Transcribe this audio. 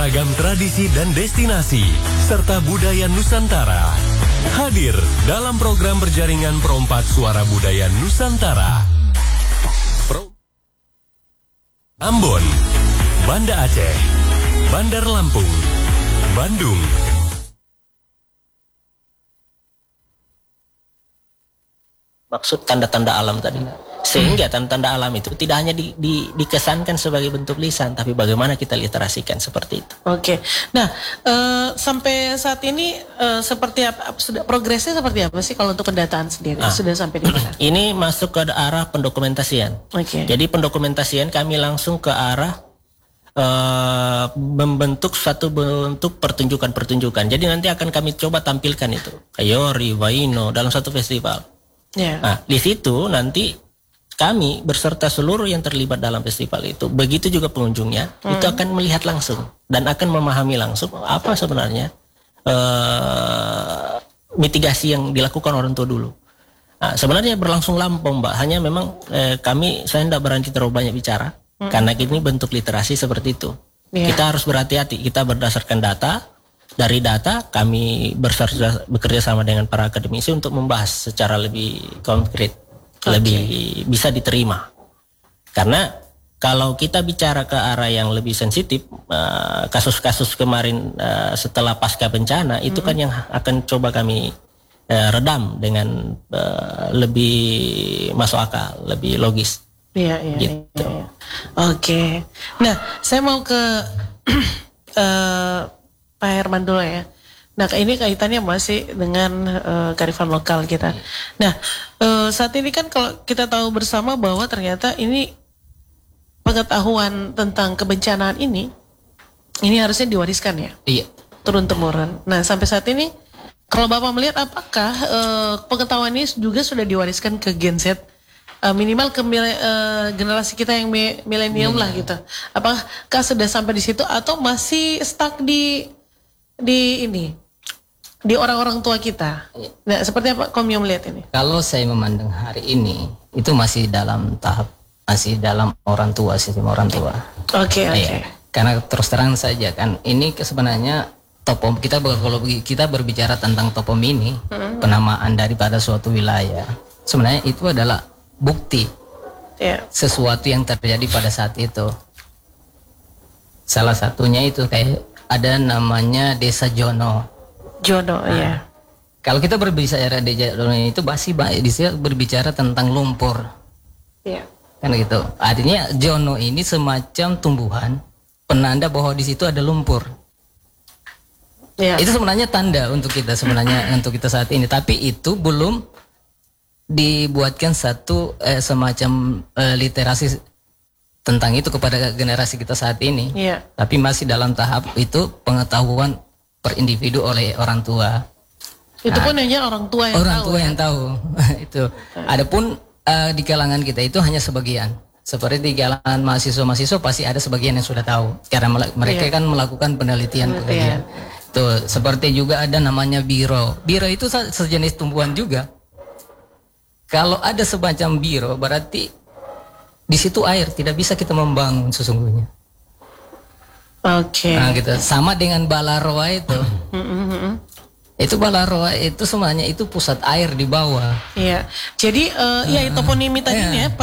beragam tradisi dan destinasi, serta budaya Nusantara. Hadir dalam program berjaringan Perompak Suara Budaya Nusantara. Ambon, Banda Aceh, Bandar Lampung, Bandung. Maksud tanda-tanda alam tadi. Sehingga tanda-tanda alam itu tidak hanya dikesankan sebagai bentuk lisan, tapi bagaimana kita literasikan seperti itu. Oke. Nah, sampai saat ini seperti apa? Progresnya seperti apa sih kalau untuk pendataan sendiri? Sudah sampai di mana? Ini masuk ke arah pendokumentasian. Oke. Jadi pendokumentasian kami langsung ke arah membentuk satu bentuk pertunjukan-pertunjukan. Jadi nanti akan kami coba tampilkan itu. Kayori, Waino dalam satu festival. Yeah. Nah, di situ nanti kami berserta seluruh yang terlibat dalam festival itu, begitu juga pengunjungnya, itu akan melihat langsung dan akan memahami langsung apa sebenarnya mitigasi yang dilakukan orang tua dulu. Nah, sebenarnya berlangsung lampau, Mbak. Hanya memang saya tidak berani terlalu banyak bicara karena ini bentuk literasi seperti itu. Yeah. Kita harus berhati-hati. Kita berdasarkan data. Dari data kami bekerja sama dengan para akademisi untuk membahas secara lebih konkret, lebih bisa diterima. Karena kalau kita bicara ke arah yang lebih sensitif, kasus-kasus kemarin setelah pasca bencana itu kan yang akan coba kami redam dengan lebih masuk akal, lebih logis. Iya, gitu. Iya. Oke. Nah, saya mau ke Pak Herman dulu ya. Nah, ini kaitannya masih dengan kearifan lokal kita. Nah, saat ini kan kalau kita tahu bersama bahwa ternyata ini pengetahuan tentang kebencanaan ini harusnya diwariskan ya. Iya. Turun-temurun. Nah, sampai saat ini kalau Bapak melihat apakah pengetahuan ini juga sudah diwariskan ke Gen Z? Minimal ke generasi kita yang milenium lah gitu. Apakah sudah sampai di situ atau masih stuck di orang-orang tua kita? Nah, seperti apa Komio melihat ini? Kalau saya memandang hari ini itu masih dalam tahap, masih dalam orang tua, sistem orang tua. Oke. Karena terus terang saja kan, ini sebenarnya topom kalau kita berbicara tentang topom ini, penamaan daripada suatu wilayah, sebenarnya itu adalah bukti sesuatu yang terjadi pada saat itu. Salah satunya itu kayak ada namanya Desa Jono. Ya. Kalau kita berbicara Desa Jono itu masih berbicara tentang lumpur. Iya. Kan gitu. Artinya Jono ini semacam tumbuhan penanda bahwa di situ ada lumpur. Ya. Itu sebenarnya tanda untuk kita untuk kita saat ini. Tapi itu belum dibuatkan satu semacam literasi tentang itu kepada generasi kita saat ini. Iya. Tapi masih dalam tahap itu pengetahuan per individu oleh orang tua. Itu pun hanya orang tua yang tahu. Itu. Adapun di kalangan kita itu hanya sebagian. Seperti di kalangan mahasiswa-mahasiswa pasti ada sebagian yang sudah tahu. Karena mereka kan melakukan penelitian. Tuh, seperti juga ada namanya biro. Biro itu sejenis tumbuhan juga. Kalau ada semacam biro berarti di situ air tidak bisa kita membangun sesungguhnya. Oke. Nah, gitu. Sama dengan balaroa itu. Itu balaroa itu semuanya itu pusat air di bawah. Iya. Jadi toponimi tadi ya